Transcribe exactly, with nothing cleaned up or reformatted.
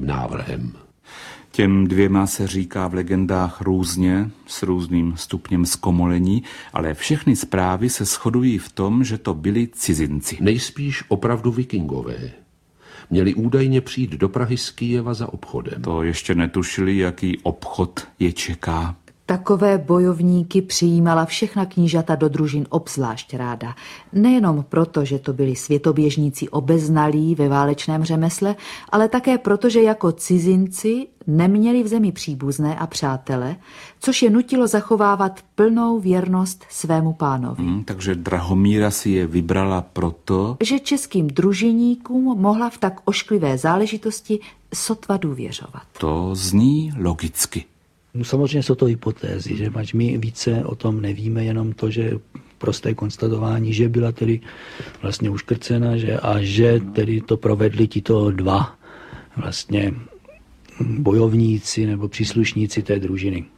jiným návrhem. Těm dvěma se říká v legendách různě, s různým stupněm zkomolení, ale všechny zprávy se shodují v tom, že to byli cizinci. Nejspíš opravdu vikingové. Měli údajně přijít do Prahy z Kyjeva za obchodem. To ještě netušili, jaký obchod je čeká. Takové bojovníky přijímala všechna knížata do družin obzvlášť ráda. Nejenom proto, že to byli světoběžníci obeznalí ve válečném řemesle, ale také proto, že jako cizinci neměli v zemi příbuzné a přátele, což je nutilo zachovávat plnou věrnost svému pánovi. Hmm, takže Drahomíra si je vybrala proto, že českým družiníkům mohla v tak ošklivé záležitosti sotva důvěřovat. To zní logicky. Samozřejmě jsou to hypotézy, že my více o tom nevíme, jenom to, že prosté konstatování, že byla tedy vlastně uškrcena, že a že tedy to provedli tito dva vlastně bojovníci nebo příslušníci té družiny.